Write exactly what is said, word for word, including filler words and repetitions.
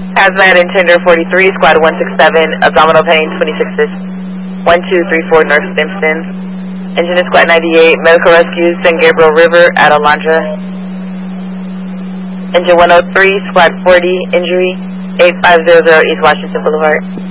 Hazmat Intender forty-three, Squad one six seven, abdominal pain, twenty-six, one two three four North Stimson. Engine is Squad ninety-eight, medical rescue, San Gabriel River at Alondra. Engine one oh three, Squad forty, injury, eight five zero zero East Washington Boulevard.